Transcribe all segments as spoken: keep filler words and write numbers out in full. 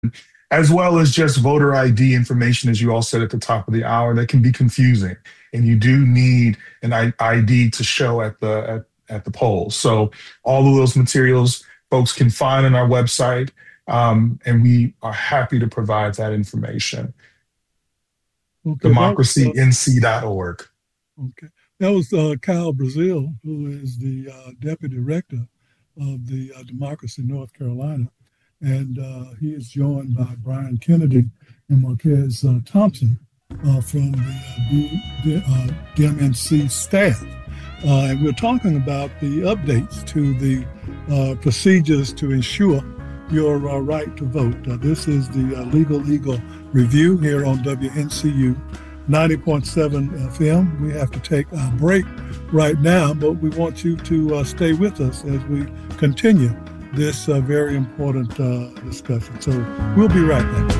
as well as just voter I D information, as you all said at the top of the hour, that can be confusing. And you do need an I D to show at the at, at the polls. So all of those materials folks can find on our website, um, and we are happy to provide that information. Okay, democracy N C dot org. Okay. That was uh, Kyle Brazil, who is the uh, deputy director of the uh, Democracy North Carolina. And uh, he is joined by Brian Kennedy and Marquez uh, Thompson uh, from the, the uh, D M N C staff. Uh, and we're talking about the updates to the uh, procedures to ensure your uh, right to vote. Uh, this is the uh, Legal Eagle Review here on W N C U ninety point seven F M. We have to take a break right now, but we want you to uh, stay with us as we continue this uh, very important uh, discussion. So we'll be right back.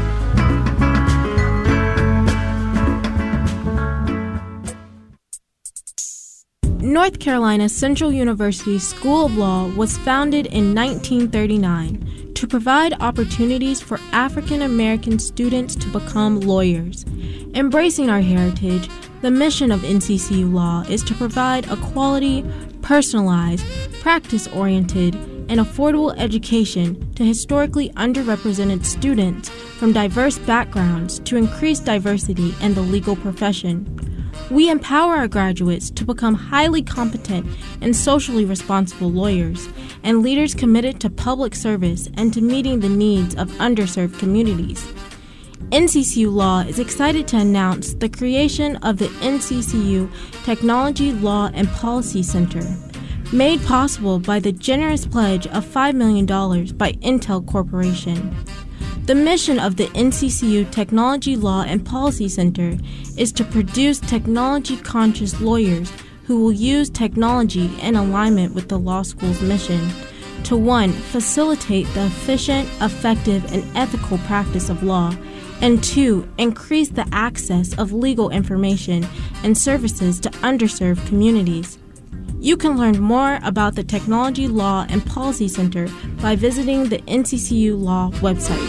North Carolina Central University School of Law was founded in nineteen thirty-nine to provide opportunities for African American students to become lawyers. Embracing our heritage, the mission of N C C U Law is to provide a quality, personalized, practice-oriented, and affordable education to historically underrepresented students from diverse backgrounds to increase diversity in the legal profession. We empower our graduates to become highly competent and socially responsible lawyers and leaders committed to public service and to meeting the needs of underserved communities. N C C U Law is excited to announce the creation of the N C C U Technology, Law, and Policy Center, made possible by the generous pledge of five million dollars by Intel Corporation. The mission of the N C C U Technology, Law, and Policy Center is to produce technology-conscious lawyers who will use technology in alignment with the law school's mission to, one, facilitate the efficient, effective, and ethical practice of law, and two, increase the access of legal information and services to underserved communities. You can learn more about the Technology, Law, and Policy Center by visiting the N C C U Law website.